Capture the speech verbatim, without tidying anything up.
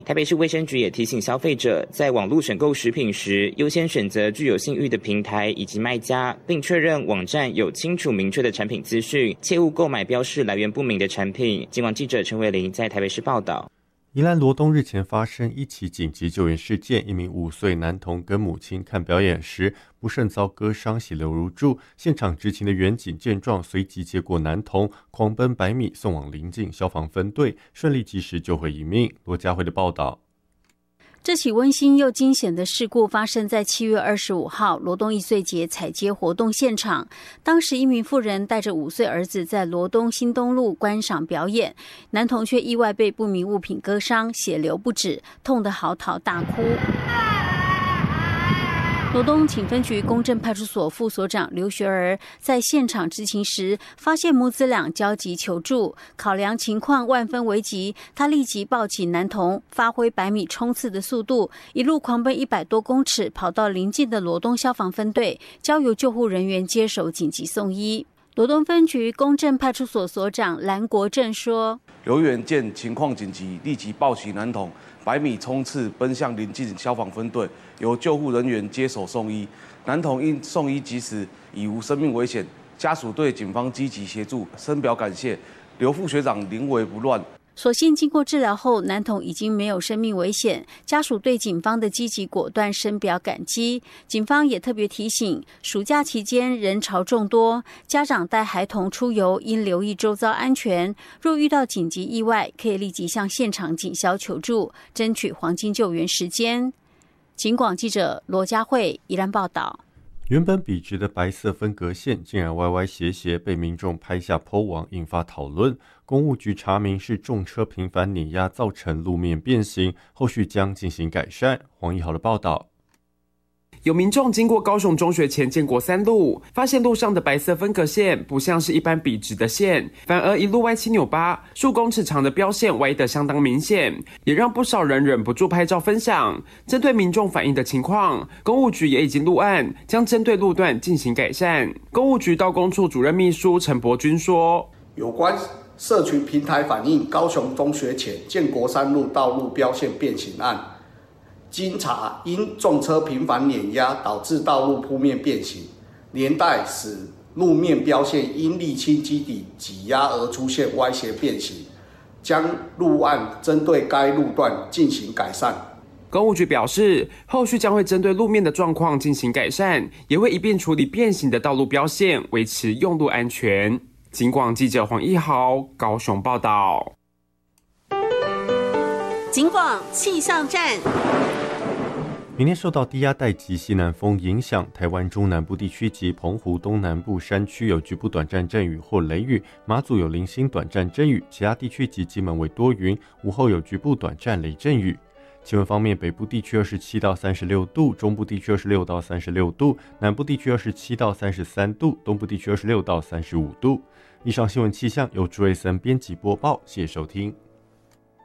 台北市卫生局也提醒消费者，在网络选购食品时，优先选择具有信誉的平台以及卖家，并确认网站有清楚明确的产品资讯，切勿购买标示来源不明的产品。今晚记者陈伟玲在台北市报道。 宜兰罗东日前发生一起紧急救援事件，一名五岁男童跟母亲看表演时，不慎遭割伤，血流如注。现场执勤的员警见状，随即接过男童，狂奔百米送往邻近消防分队，顺利及时救回一命。罗家辉的报道。 这起温馨又惊险的事故发生在七月二十五号罗东易碎节踩街活动现场。当时一名妇人带着五岁儿子在罗东新东路观赏表演，男童却意外被不明物品割伤，血流不止，痛得嚎啕大哭。罗东警分局公正派出所副所长刘学儿在现场执勤时，发现母子俩焦急求助，考量情况万分危急，他立即抱起男童，发挥百米冲刺的速度，一路狂奔一百多公尺，跑到邻近的罗东消防分队，交由救护人员接手紧急送医。罗东分局公正派出所所长蓝国正说：“ 刘员见情况紧急，立即抱起男童，百米冲刺奔向邻近消防分队，由救护人员接手送医。男童因送医及时，已无生命危险。家属对警方积极协助，深表感谢。刘副学长临危不乱。” 所幸经过治疗后，男童已经没有生命危险，家属对警方的积极果断深表感激。警方也特别提醒，暑假期间人潮众多，家长带孩童出游应留意周遭安全，若遇到紧急意外，可以立即向现场警消求助，争取黄金救援时间。警广记者罗佳慧宜兰报道。 原本笔直的白色分隔线竟然歪歪斜斜，被民众拍下 po 网，引发讨论。公务局查明是重车频繁碾压造成路面变形，后续将进行改善。黄一豪的报道。 有民众经过高雄中学前建国三路，发现路上的白色分隔线不像是一般笔直的线，反而一路歪七扭八，数公尺长的标线歪得相当明显，也让不少人忍不住拍照分享。针对民众反映的情况，公务局也已经录案，将针对路段进行改善。公务局道工处主任秘书陈伯君说：“ 有关社群平台反映高雄中学前建国三路道路标线变形案。”经查，因重车频繁碾压导致道路铺面变形，连带使路面标线因沥青基底挤压而出现歪斜变形，将路案针对该路段进行改善。 公务局表示，后续将会针对路面的状况进行改善，也会一并处理变形的道路标线，维持用路安全。警广记者黄一豪高雄报道。 警广气象站。 明天受到低压带及西南风影响，台湾中南部地区及澎湖东南部山区有局部短暂阵雨或雷雨，马祖有零星短暂阵雨，其他地区及金门为多云，午后有局部短暂雷阵雨。气温方面，北部地区二十七到三十六度，中部地区二十六到三十六度，南部地区二十七到三十三度，东部地区二十六到三十五度。以上新闻气象由朱瑞森编辑播报，谢谢收听。